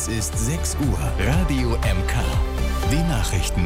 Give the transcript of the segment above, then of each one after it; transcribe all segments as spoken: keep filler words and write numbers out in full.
Es ist sechs Uhr. Radio M K. Die Nachrichten.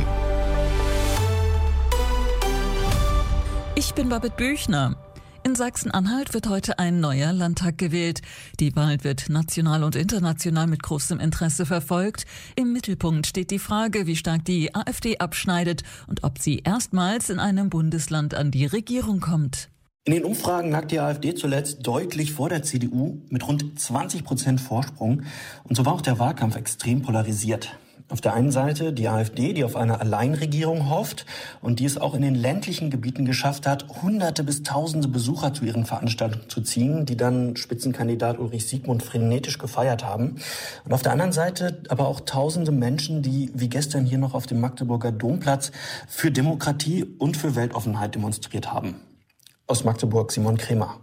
Ich bin Babette Büchner. In Sachsen-Anhalt wird heute ein neuer Landtag gewählt. Die Wahl wird national und international mit großem Interesse verfolgt. Im Mittelpunkt steht die Frage, wie stark die AfD abschneidet und ob sie erstmals in einem Bundesland an die Regierung kommt. In den Umfragen lag die AfD zuletzt deutlich vor der C D U mit rund zwanzig Prozent Vorsprung. Und so war auch der Wahlkampf extrem polarisiert. Auf der einen Seite die AfD, die auf eine Alleinregierung hofft und die es auch in den ländlichen Gebieten geschafft hat, hunderte bis tausende Besucher zu ihren Veranstaltungen zu ziehen, die dann Spitzenkandidat Ulrich Siegmund frenetisch gefeiert haben. Und auf der anderen Seite aber auch tausende Menschen, die wie gestern hier noch auf dem Magdeburger Domplatz für Demokratie und für Weltoffenheit demonstriert haben. Aus Magdeburg Simon Kremer.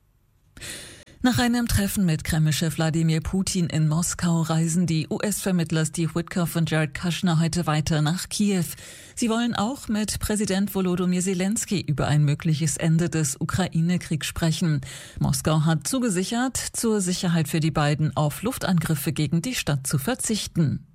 Nach einem Treffen mit Kreml-Chef Wladimir Putin in Moskau reisen die U S-Vermittler Steve Witkoff und Jared Kushner heute weiter nach Kiew. Sie wollen auch mit Präsident Volodymyr Zelensky über ein mögliches Ende des Ukraine-Kriegs sprechen. Moskau hat zugesichert, zur Sicherheit für die beiden auf Luftangriffe gegen die Stadt zu verzichten.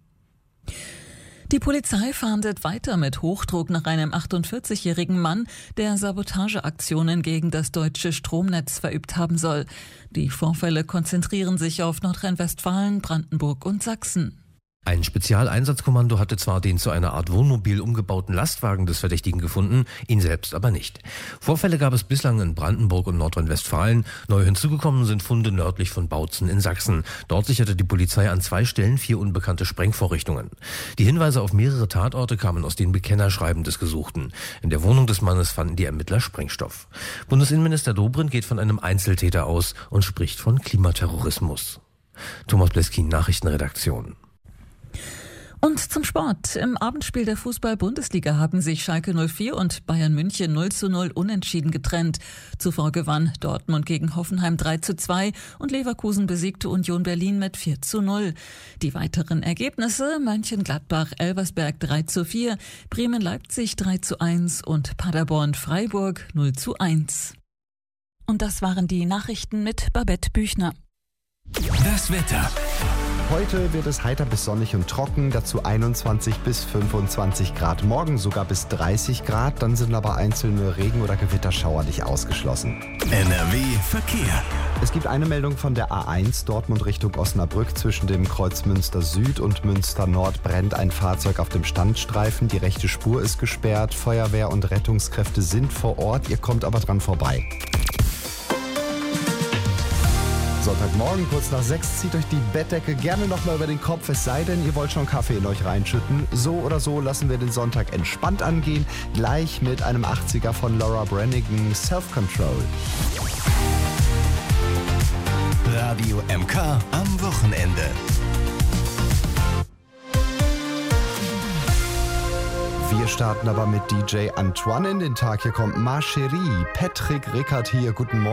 Die Polizei fahndet weiter mit Hochdruck nach einem achtundvierzigjährigen Mann, der Sabotageaktionen gegen das deutsche Stromnetz verübt haben soll. Die Vorfälle konzentrieren sich auf Nordrhein-Westfalen, Brandenburg und Sachsen. Ein Spezialeinsatzkommando hatte zwar den zu einer Art Wohnmobil umgebauten Lastwagen des Verdächtigen gefunden, ihn selbst aber nicht. Vorfälle gab es bislang in Brandenburg und Nordrhein-Westfalen. Neu hinzugekommen sind Funde nördlich von Bautzen in Sachsen. Dort sicherte die Polizei an zwei Stellen vier unbekannte Sprengvorrichtungen. Die Hinweise auf mehrere Tatorte kamen aus den Bekennerschreiben des Gesuchten. In der Wohnung des Mannes fanden die Ermittler Sprengstoff. Bundesinnenminister Dobrindt geht von einem Einzeltäter aus und spricht von Klimaterrorismus. Thomas Bleskin, Nachrichtenredaktion. Und zum Sport. Im Abendspiel der Fußball-Bundesliga haben sich Schalke null vier und Bayern München null zu null unentschieden getrennt. Zuvor gewann Dortmund gegen Hoffenheim drei zu zwei und Leverkusen besiegte Union Berlin mit vier zu null. Die weiteren Ergebnisse: Mönchengladbach-Elversberg drei zu vier, Bremen-Leipzig drei zu eins und Paderborn-Freiburg null zu eins. Und das waren die Nachrichten mit Babette Büchner. Das Wetter. Heute wird es heiter bis sonnig und trocken, dazu einundzwanzig bis fünfundzwanzig Grad. Morgen sogar bis dreißig Grad, dann sind aber einzelne Regen- oder Gewitterschauer nicht ausgeschlossen. N R W Verkehr. Es gibt eine Meldung von der A eins Dortmund Richtung Osnabrück. Zwischen dem Kreuz Münster Süd und Münster Nord brennt ein Fahrzeug auf dem Standstreifen. Die rechte Spur ist gesperrt. Feuerwehr und Rettungskräfte sind vor Ort. Ihr kommt aber dran vorbei. Sonntagmorgen, kurz nach sechs, zieht euch die Bettdecke gerne nochmal über den Kopf, es sei denn, ihr wollt schon Kaffee in euch reinschütten. So oder so lassen wir den Sonntag entspannt angehen, gleich mit einem achtziger von Laura Branigan, Self-Control. Radio M K am Wochenende. Wir starten aber mit D J Antoine in den Tag. Hier kommt Ma Chérie, Patrick Rickard hier, guten Morgen.